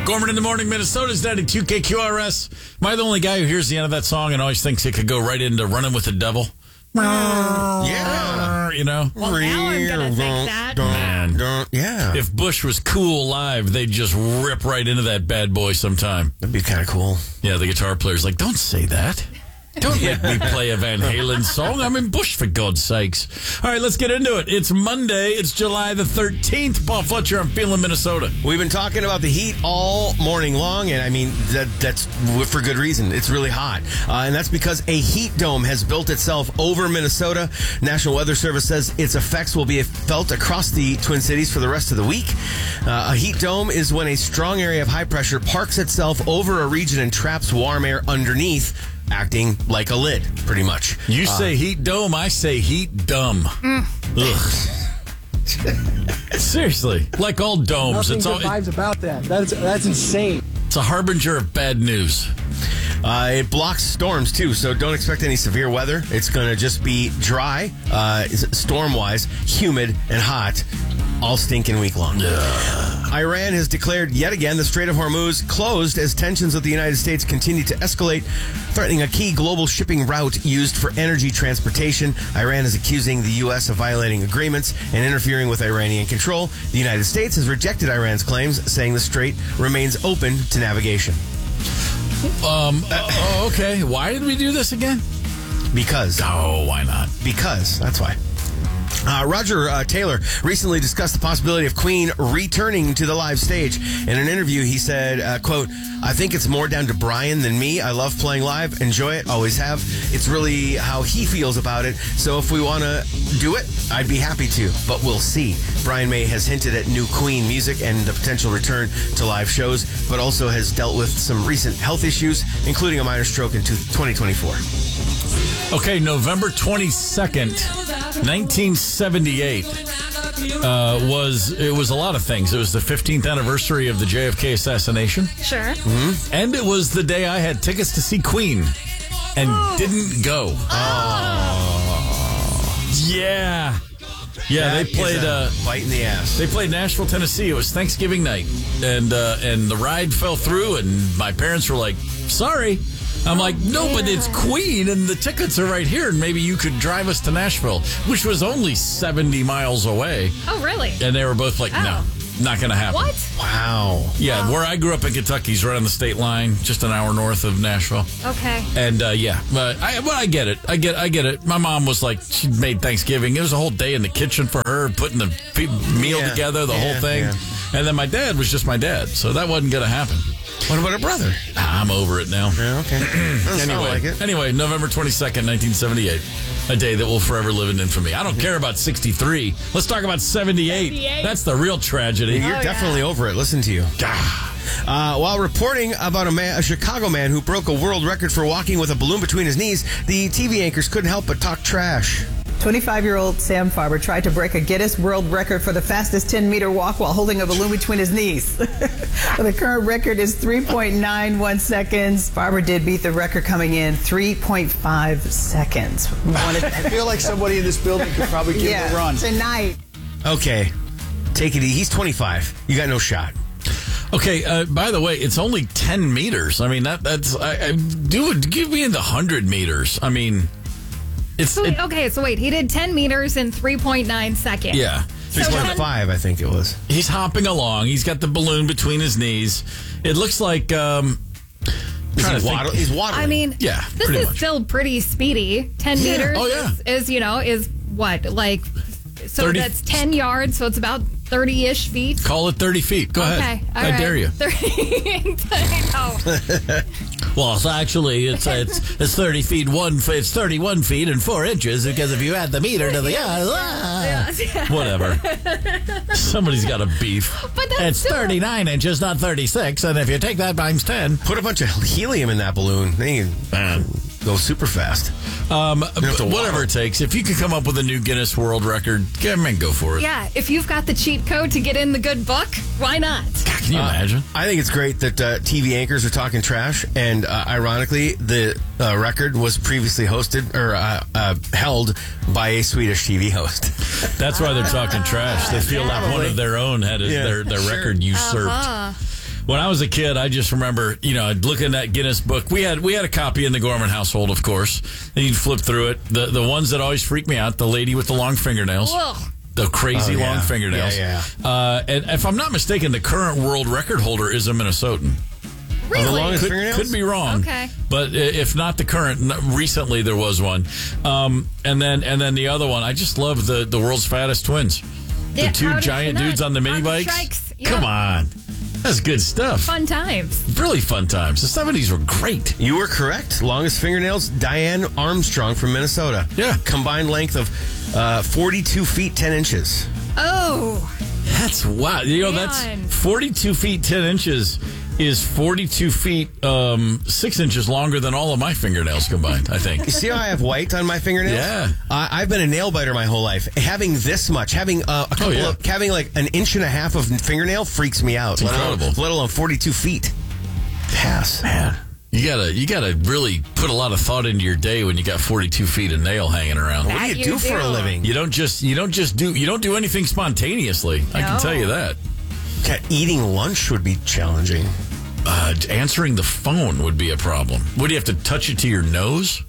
Gorman in the Morning, Minnesota's 92 KQRS. Am I the only guy who hears the end of that song and always thinks it could go right into Running with the Devil? Yeah. You know? Well, now I'm going to think that. Man. Yeah. If Bush was cool live, they'd just rip right into that bad boy sometime. That'd be kind of cool. Yeah, the guitar player's like, don't say that. Don't make me play a Van Halen song. I'm in Bush, for God's sakes. All right, let's get into it. It's Monday. It's July the 13th. Paul Fletcher, I'm feeling Minnesota. We've been talking about the heat all morning long, and I mean, that's for good reason. It's really hot. And that's because a heat dome has built itself over Minnesota. National Weather Service says its effects will be felt across the Twin Cities for the rest of the week. A heat dome is when a strong area of high pressure parks itself over a region and traps warm air underneath, acting like a lid, pretty much. You say heat dome, I say heat dumb. Ugh. Seriously, like all domes. Nothing good vibes about that. That's insane. It's a harbinger of bad news. It blocks storms, too, so don't expect any severe weather. It's going to just be dry, storm-wise, humid, and hot all stinking week long. Iran has declared yet again the Strait of Hormuz closed as tensions with the United States continue to escalate, threatening a key global shipping route used for energy transportation. Iran is accusing the U.S. of violating agreements and interfering with Iranian control. The United States has rejected Iran's claims, saying the strait remains open to navigation. Okay. Why did we do this again? Because. Oh, why not? Because. That's why. Roger Taylor recently discussed the possibility of Queen returning to the live stage. In an interview, he said, quote, "I think it's more down to Brian than me. I love playing live, enjoy it, always have. It's really how he feels about it. So if we want to do it, I'd be happy to, but we'll see." Brian May has hinted at new Queen music and the potential return to live shows, but also has dealt with some recent health issues, including a minor stroke in 2024. Okay, November 22nd, 1978 was a lot of things. It was the 15th anniversary of the JFK assassination. Sure. Mm-hmm. And it was the day I had tickets to see Queen and didn't go. Yeah. Yeah, they played bite in the ass. They played Nashville, Tennessee. It was Thanksgiving night, and the ride fell through, and my parents were like, "Sorry." I'm like, "No, but it's Queen, and the tickets are right here, and maybe you could drive us to Nashville," which was only 70 miles away. Oh, really? And they were both like, "No, not going to happen." What? Wow. Yeah, where I grew up in Kentucky is right on the state line, just an hour north of Nashville. Okay. And but I get it. I get it. My mom was like, she made Thanksgiving. It was a whole day in the kitchen for her, putting the meal together, the whole thing. Yeah. And then my dad was just my dad, so that wasn't going to happen. What about her brother? I'm over it now. Yeah, okay. Anyway, November 22nd, 1978. A day that will forever live in infamy. I don't care about 63. Let's talk about 78. That's the real tragedy. You're definitely over it. Listen to you. While reporting about a Chicago man who broke a world record for walking with a balloon between his knees, the TV anchors couldn't help but talk trash. 25-year-old Sam Farber tried to break a Guinness World Record for the fastest 10-meter walk while holding a balloon between his knees. The current record is 3.91 seconds. Farber did beat the record, coming in 3.5 seconds. I feel like somebody in this building could probably give him a run. Tonight. Okay, take it easy. He's 25. You got no shot. Okay, by the way, it's only 10 meters. I mean, that's give me in the 100 meters. I mean... So wait, he did 10 meters in 3.9 seconds. Yeah. 3.5, I think it was. He's hopping along. He's got the balloon between his knees. It looks like... he's waddling. I mean, yeah, this is still pretty speedy. 10 meters is what? Like, so 30, that's 10 yards, so it's about 30-ish feet. Call it 30 feet. Go ahead. I dare you. 30. Well, it's actually, it's 30 feet, it's 31 feet and 4 inches, because if you add the meter to the whatever. Somebody's got a beef. But it's 39 inches, not 36, and if you take that times 10. Put a bunch of helium in that balloon. Then you can go super fast. Whatever it takes. If you can come up with a new Guinness World Record, go for it. Yeah, if you've got the cheat code to get in the good book, why not? God, can you imagine? I think it's great that TV anchors are talking trash, and ironically, the record was previously hosted or held by a Swedish TV host. That's why they're talking trash. They feel like one of their own had their record usurped. When I was a kid, I just remember, looking at that Guinness book. We had a copy in the Gorman household, of course. And you'd flip through it. The ones that always freak me out, the lady with the long fingernails. Ugh. The crazy long fingernails. Yeah. And if I'm not mistaken, the current world record holder is a Minnesotan. Really? The longest fingernails? Could be wrong. Okay. But if not the current, recently there was one. And then the other one, I just love the world's fattest twins. The two giant dudes on the mini bikes. Yeah. Come on. That's good stuff. Fun times. Really fun times. The 70s were great. You were correct. Longest fingernails, Diane Armstrong from Minnesota. Yeah. Combined length of 42 feet, 10 inches. Oh. That's wow. That's 42 feet, 10 inches is 42 feet, 6 inches longer than all of my fingernails combined, I think. You see how I have white on my fingernails? Yeah. I've been a nail biter my whole life. Having this much, having having like an inch and a half of fingernail freaks me out. It's incredible. Let alone 42 feet. Pass. Man. You gotta really put a lot of thought into your day when you got 42 feet of nail hanging around. What do you do for a living? You don't do anything spontaneously. I can tell you that. Eating lunch would be challenging. Answering the phone would be a problem. Would you have to touch it to your nose?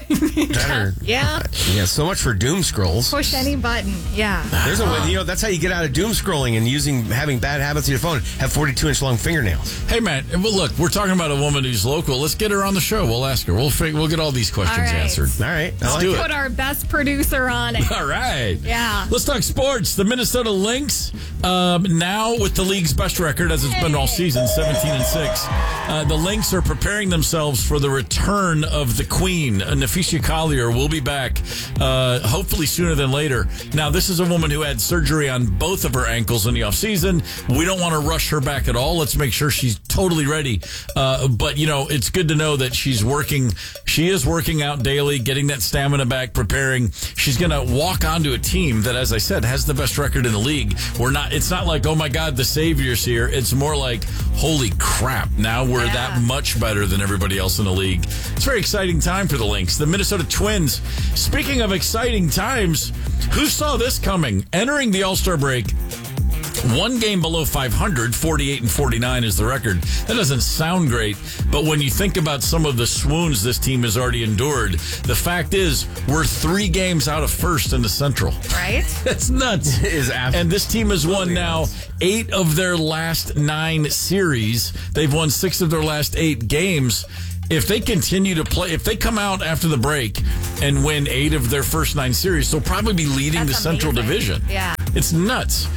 Yeah. So much for doom scrolls. Push any button. Yeah. There's a way, that's how you get out of doom scrolling and having bad habits on your phone. Have 42-inch long fingernails. Hey, man, well, look, we're talking about a woman who's local. Let's get her on the show. We'll ask her. We'll get all these questions answered. All right. Let's do it. Put our best producer on it. All right. Yeah. Let's talk sports. The Minnesota Lynx, now with the league's best record, as it's been all season, 17-6. The Lynx are preparing themselves for the return of the Queen. Nafisha Collier will be back, hopefully sooner than later. Now, this is a woman who had surgery on both of her ankles in the offseason. We don't want to rush her back at all. Let's make sure she's totally ready. But, it's good to know that she is working out daily, getting that stamina back, preparing. She's going to walk onto a team that, as I said, has the best record in the league. It's not like, oh my God, the Savior's here. It's more like, holy crap, now we're that much better than everybody else in the league. It's a very exciting time for the Lynx. The Minnesota Twins, speaking of exciting times, who saw this coming? Entering the All-Star break, one game below 500, 48-49 is the record. That doesn't sound great, but when you think about some of the swoons this team has already endured, the fact is we're 3 games out of first in the Central. Right? That's nuts. And this team has won now 8 of their last 9 series. They've won 6 of their last 8 games. If they continue to play, if they come out after the break and win 8 of their first 9 series, they'll probably be leading the Central Division. Yeah. It's nuts.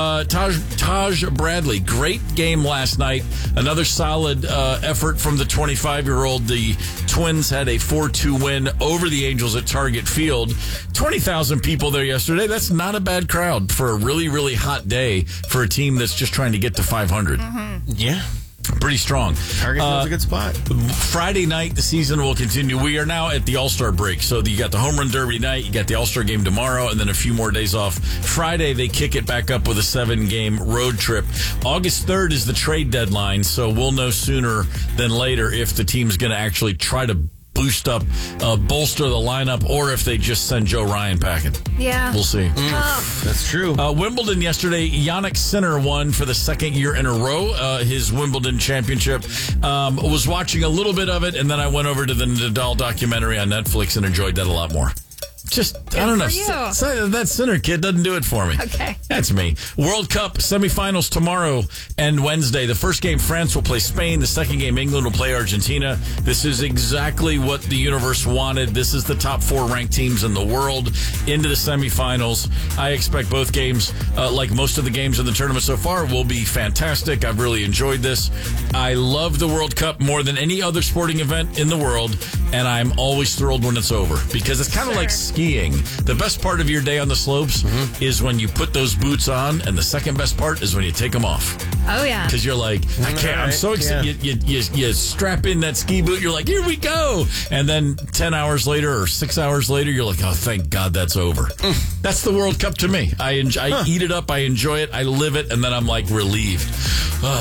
Taj Bradley, great game last night. Another solid effort from the 25-year-old. The Twins had a 4-2 win over the Angels at Target Field. 20,000 people there yesterday. That's not a bad crowd for a really, really hot day for a team that's just trying to get to 500. Mm-hmm. Yeah. Pretty strong. Target Field's a good spot. Friday night, the season will continue. We are now at the All-Star break. So you got the Home Run Derby night, you got the All-Star game tomorrow, and then a few more days off. Friday, they kick it back up with a 7-game road trip. August 3rd is the trade deadline, so we'll know sooner than later if the team's going to actually try to boost up, bolster the lineup, or if they just send Joe Ryan packing. Yeah. We'll see. That's true. Wimbledon yesterday, Jannik Sinner won for the 2nd year in a row, his Wimbledon championship. Was watching a little bit of it, and then I went over to the Nadal documentary on Netflix and enjoyed that a lot more. I don't know. That Sinner kid doesn't do it for me. Okay. That's me. World Cup semifinals tomorrow and Wednesday. The first game, France will play Spain. The second game, England will play Argentina. This is exactly what the universe wanted. This is the top 4 ranked teams in the world into the semifinals. I expect both games, like most of the games in the tournament so far, will be fantastic. I've really enjoyed this. I love the World Cup more than any other sporting event in the world, and I'm always thrilled when it's over because it's kind of like skiing. The best part of your day on the slopes is when you put those boots on, and the second best part is when you take them off. Oh, yeah. Because you're like, I can't. I'm so excited. You strap in that ski boot. You're like, here we go. And then 10 hours later or 6 hours later, you're like, oh, thank God that's over. That's the World Cup to me. I eat it up. I enjoy it. I live it. And then I'm like relieved.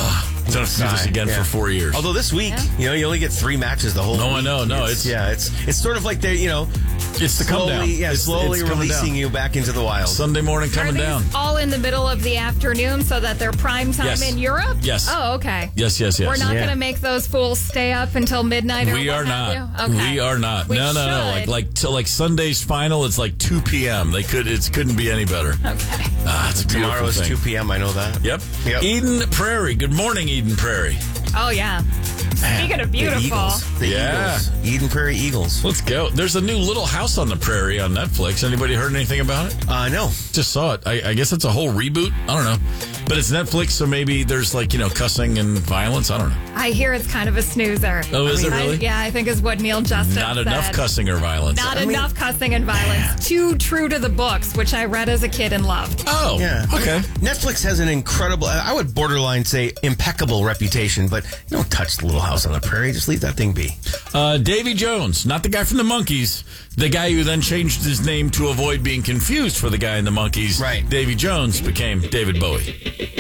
Don't have to do this again for 4 years. Although this week, you only get 3 matches the whole week. No, I know. No, it's sort of like they're, it's the come down. Yeah, slowly releasing you back into the wild. Sunday morning coming down. All in the middle of the afternoon so that they're prime time in Europe? Yes. Oh, okay. Yes. We're not going to make those fools stay up until midnight or We are not. Okay. We are not. We No. Like Sunday's final, it's like 2 p.m. It couldn't be any better. Okay. It's a Tomorrow is 2 p.m. I know that. Yep. Eden Prairie. Good morning, Eden Prairie. Oh, yeah. Speaking of beautiful. The Eagles. Eden Prairie Eagles. Let's go. There's a new Little House on the Prairie on Netflix. Anybody heard anything about it? No. Just saw it. I guess it's a whole reboot. I don't know. But it's Netflix, so maybe there's cussing and violence. I don't know. I hear it's kind of a snoozer. Oh, is it really? I think is what Neil Justice Not said. enough cussing or violence. Not enough cussing and violence. Too true to the books, which I read as a kid and loved. Oh, yeah. Okay. Netflix has an incredible, I would borderline say impeccable reputation, but don't touch the Little House on the Prairie. Just leave that thing be. Davy Jones, not the guy from the Monkees, the guy who then changed his name to avoid being confused for the guy in the Monkees. Right. Davy Jones became David Bowie.